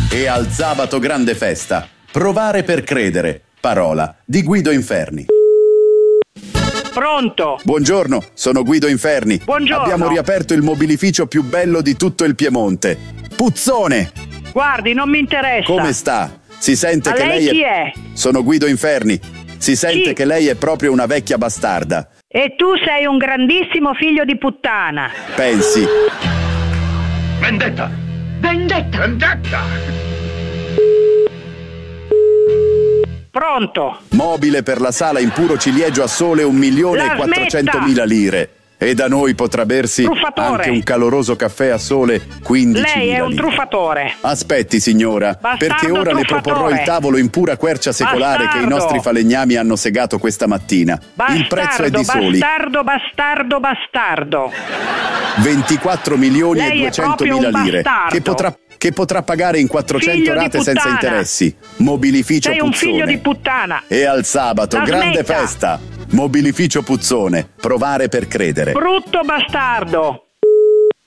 E al sabato grande festa. Provare per credere. Parola di Guido Inferni. Pronto? Buongiorno, sono Guido Inferni. Buongiorno. Abbiamo riaperto il mobilificio più bello di tutto il Piemonte. Puzzone! Guardi, non mi interessa. Come sta? Si sente Ma che lei lei chi è? Sono Guido Inferni. Si sente Chi? che lei è proprio una vecchia bastarda. E tu sei un grandissimo figlio di puttana. Pensi. Vendetta! Vendetta! Vendetta! Pronto? Mobile per la sala in puro ciliegio a sole 1.400.000 lire. E da noi potrà bersi Truffatore. anche un caloroso caffè a sole 15.000 Lei è un lire. truffatore. Aspetti signora, Bastardo perché ora le proporrò truffatore. il tavolo in pura quercia secolare che i Bastardo. nostri falegnami hanno segato questa mattina. Il prezzo è di soli Bastardo. 24 milioni Lei e è proprio 200.000 un lire bastardo. che potrà pagare in 400 Figlio di rate senza puttana. interessi. Mobilificio Sei un Puzzone. figlio di puttana. E al sabato La grande smetta. festa. Mobilificio Puzzone. Provare per credere. Brutto bastardo.